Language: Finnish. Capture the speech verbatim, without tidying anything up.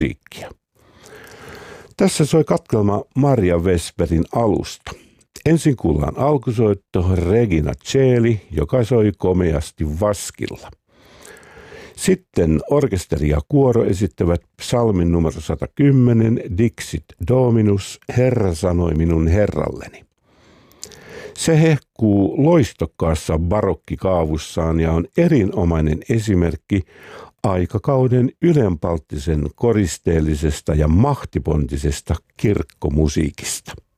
musiikkia. Tässä soi katkelma Maria Vesperin Alusta. Ensin kuullaan alkusoitto Regina Coeli, joka soi komeasti vaskilla. Sitten orkesteri ja kuoro esittävät psalmin numero sata kymmenen, Dixit Dominus, Herra sanoi minun herralleni. Se hehkuu loistokkaassa barokkikaavussaan ja on erinomainen esimerkki aikakauden ylenpalttisen koristeellisesta ja mahtipontisesta kirkkomusiikista.